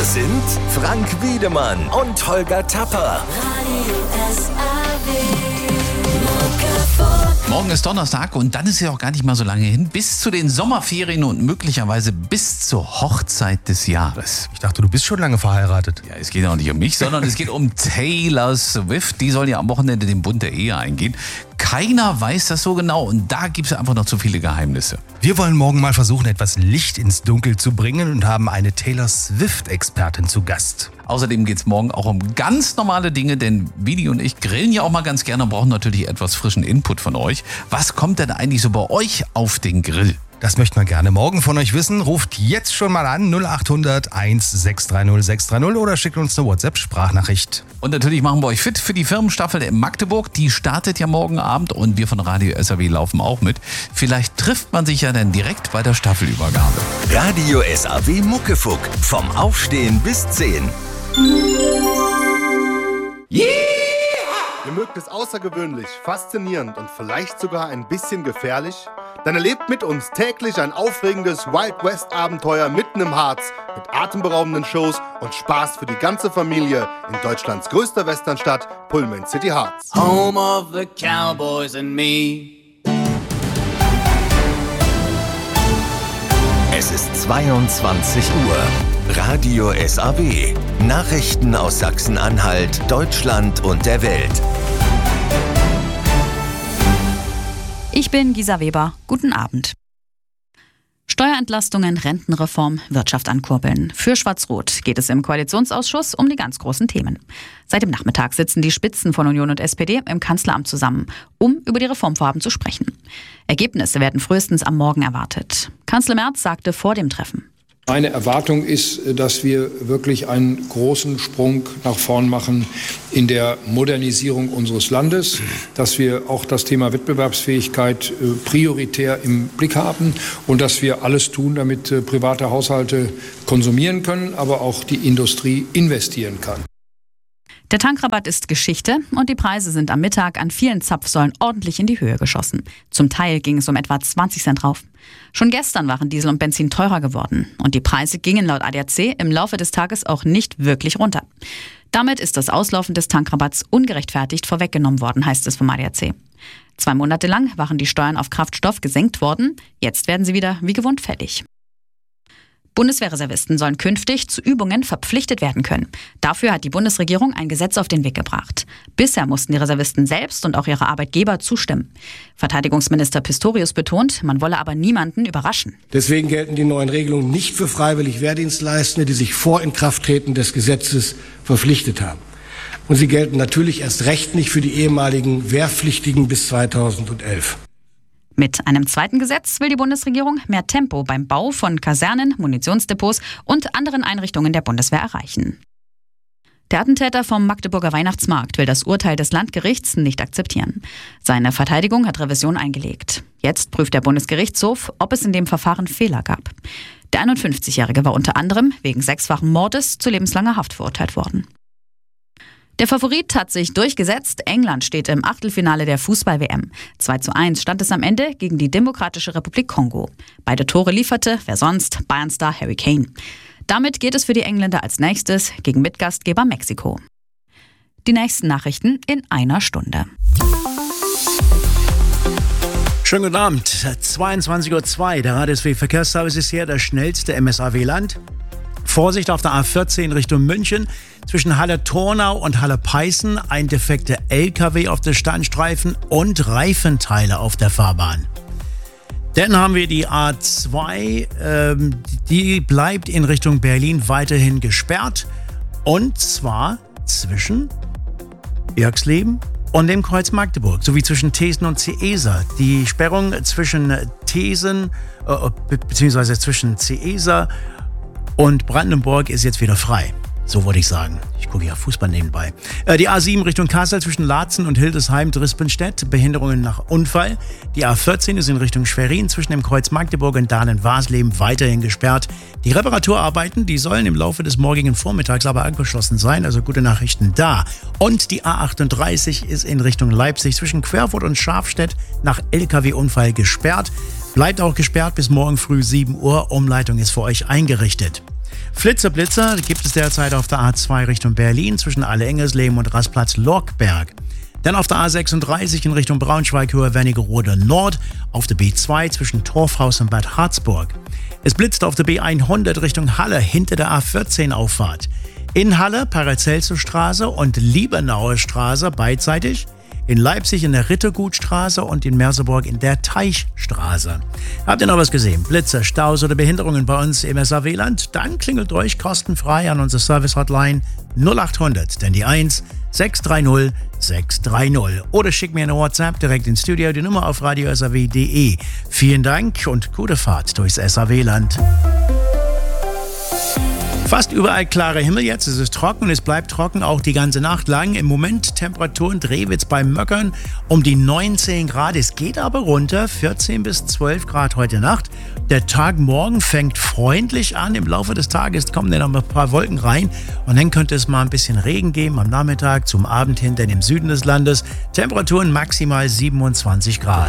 Hier sind Frank Wiedemann und Holger Tapper. Morgen ist Donnerstag und dann ist ja auch gar nicht mal so lange hin, bis zu den Sommerferien und möglicherweise bis zur Hochzeit des Jahres. Ich dachte, du bist schon lange verheiratet. Ja, es geht auch nicht um mich, sondern es geht um Taylor Swift. Die soll ja am Wochenende den Bund der Ehe eingehen. Keiner weiß das so genau und da gibt es einfach noch zu viele Geheimnisse. Wir wollen morgen mal versuchen, etwas Licht ins Dunkel zu bringen und haben eine Taylor Swift-Expertin zu Gast. Außerdem geht es morgen auch um ganz normale Dinge, denn Vidi und ich grillen ja auch mal ganz gerne und brauchen natürlich etwas frischen Input von euch. Was kommt denn eigentlich so bei euch auf den Grill? Das möchten wir gerne morgen von euch wissen. Ruft jetzt schon mal an 0800 1630 630 oder schickt uns eine WhatsApp-Sprachnachricht. Und natürlich machen wir euch fit für die Firmenstaffel in Magdeburg. Die startet ja morgen Abend und wir von Radio SAW laufen auch mit. Vielleicht trifft man sich ja dann direkt bei der Staffelübergabe. Radio SAW Muckefuck. Vom Aufstehen bis 10. Yeah! Ihr mögt es außergewöhnlich, faszinierend und vielleicht sogar ein bisschen gefährlich? Dann erlebt mit uns täglich ein aufregendes Wild West Abenteuer mitten im Harz mit atemberaubenden Shows und Spaß für die ganze Familie in Deutschlands größter Westernstadt, Pullman City Harz. Home of the Cowboys and me. Es ist 22 Uhr. Radio SAW. Nachrichten aus Sachsen-Anhalt, Deutschland und der Welt. Ich bin Gisa Weber. Guten Abend. Steuerentlastungen, Rentenreform, Wirtschaft ankurbeln. Für Schwarz-Rot geht es im Koalitionsausschuss um die ganz großen Themen. Seit dem Nachmittag sitzen die Spitzen von Union und SPD im Kanzleramt zusammen, um über die Reformvorhaben zu sprechen. Ergebnisse werden frühestens am Morgen erwartet. Kanzler Merz sagte vor dem Treffen: Meine Erwartung ist, dass wir wirklich einen großen Sprung nach vorn machen in der Modernisierung unseres Landes, dass wir auch das Thema Wettbewerbsfähigkeit prioritär im Blick haben und dass wir alles tun, damit private Haushalte konsumieren können, aber auch die Industrie investieren kann. Der Tankrabatt ist Geschichte und die Preise sind am Mittag an vielen Zapfsäulen ordentlich in die Höhe geschossen. Zum Teil ging es um etwa 20 Cent rauf. Schon gestern waren Diesel und Benzin teurer geworden und die Preise gingen laut ADAC im Laufe des Tages auch nicht wirklich runter. Damit ist das Auslaufen des Tankrabatts ungerechtfertigt vorweggenommen worden, heißt es vom ADAC. 2 Monate lang waren die Steuern auf Kraftstoff gesenkt worden, jetzt werden sie wieder wie gewohnt fällig. Bundeswehrreservisten sollen künftig zu Übungen verpflichtet werden können. Dafür hat die Bundesregierung ein Gesetz auf den Weg gebracht. Bisher mussten die Reservisten selbst und auch ihre Arbeitgeber zustimmen. Verteidigungsminister Pistorius betont, man wolle aber niemanden überraschen. Deswegen gelten die neuen Regelungen nicht für freiwillig Wehrdienstleistende, die sich vor Inkrafttreten des Gesetzes verpflichtet haben. Und sie gelten natürlich erst recht nicht für die ehemaligen Wehrpflichtigen bis 2011. Mit einem zweiten Gesetz will die Bundesregierung mehr Tempo beim Bau von Kasernen, Munitionsdepots und anderen Einrichtungen der Bundeswehr erreichen. Der Attentäter vom Magdeburger Weihnachtsmarkt will das Urteil des Landgerichts nicht akzeptieren. Seine Verteidigung hat Revision eingelegt. Jetzt prüft der Bundesgerichtshof, ob es in dem Verfahren Fehler gab. Der 51-Jährige war unter anderem wegen 6-fachen Mordes zu lebenslanger Haft verurteilt worden. Der Favorit hat sich durchgesetzt. England steht im Achtelfinale der Fußball-WM. 2:1 stand es am Ende gegen die Demokratische Republik Kongo. Beide Tore lieferte, wer sonst, Bayern-Star Harry Kane. Damit geht es für die Engländer als nächstes gegen Mitgastgeber Mexiko. Die nächsten Nachrichten in einer Stunde. Schönen guten Abend, 22:02 Uhr. Der Radio SAW Verkehrsservice ist hier, das schnellste MSAW-Land. Vorsicht auf der A14 Richtung München. Zwischen Halle-Tornau und Halle-Peißen ein defekter LKW auf der Standstreifen und Reifenteile auf der Fahrbahn. Dann haben wir die A2, die bleibt in Richtung Berlin weiterhin gesperrt. Und zwar zwischen Irxleben und dem Kreuz Magdeburg, sowie zwischen Thesen und Ceesa. Die Sperrung zwischen Thesen, beziehungsweise zwischen Ceesa und Brandenburg ist jetzt wieder frei. So würde ich sagen. Ich gucke ja Fußball nebenbei. Die A7 Richtung Kassel zwischen Laatzen und Hildesheim-Drispenstedt. Behinderungen nach Unfall. Die A14 ist in Richtung Schwerin zwischen dem Kreuz Magdeburg und Dahlen-Wasleben weiterhin gesperrt. Die Reparaturarbeiten, die sollen im Laufe des morgigen Vormittags aber abgeschlossen sein. Also gute Nachrichten da. Und die A38 ist in Richtung Leipzig zwischen Querfurt und Schafstedt nach LKW-Unfall gesperrt. Bleibt auch gesperrt bis morgen früh 7 Uhr. Umleitung ist für euch eingerichtet. Blitzer gibt es derzeit auf der A2 Richtung Berlin zwischen Alle-Engersleben und Rastplatz-Lorkberg. Dann auf der A36 in Richtung Braunschweig, Höhe Wernigerode Nord, auf der B2 zwischen Torfhaus und Bad Harzburg. Es blitzt auf der B100 Richtung Halle hinter der A14-Auffahrt. In Halle, Paracelsusstraße und Liebernauer Straße beidseitig. In Leipzig in der Rittergutstraße und in Merseburg in der Teichstraße. Habt ihr noch was gesehen? Blitze, Staus oder Behinderungen bei uns im SAW-Land? Dann klingelt euch kostenfrei an unsere Service-Hotline 0800, denn die 1 630 630. Oder schickt mir eine WhatsApp direkt ins Studio, die Nummer auf radiosaw.de. Vielen Dank und gute Fahrt durchs SAW-Land. Fast überall klarer Himmel jetzt, es ist trocken, es bleibt trocken auch die ganze Nacht lang. Im Moment Temperaturen Drehwitz bei Möckern um die 19 Grad. Es geht aber runter, 14 bis 12 Grad heute Nacht. Der Tag morgen fängt freundlich an. Im Laufe des Tages kommen dann noch ein paar Wolken rein und dann könnte es mal ein bisschen Regen geben am Nachmittag zum Abend hin, denn im Süden des Landes Temperaturen maximal 27 Grad.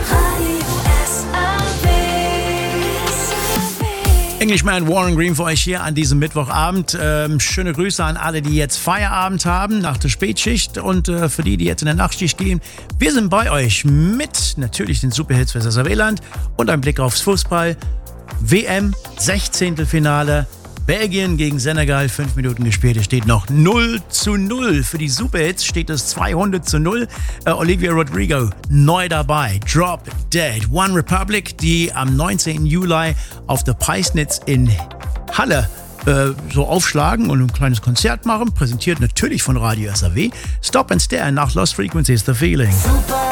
Englishman Warren Green für euch hier an diesem Mittwochabend. Schöne Grüße an alle, die jetzt Feierabend haben nach der Spätschicht und für die jetzt in der Nachtschicht gehen. Wir sind bei euch mit natürlich den Superhits für das SAW-Land und ein Blick aufs Fußball. WM, 16. Finale. Belgien gegen Senegal, 5 Minuten gespielt. Es steht noch 0:0. Für die Superhits steht es 200:0. Olivia Rodrigo neu dabei. Drop Dead. One Republic, die am 19. Juli auf der Peisnitz in Halle so aufschlagen und ein kleines Konzert machen. Präsentiert natürlich von Radio SAW. Stop and Stare nach Lost Frequencies, The Feeling. Super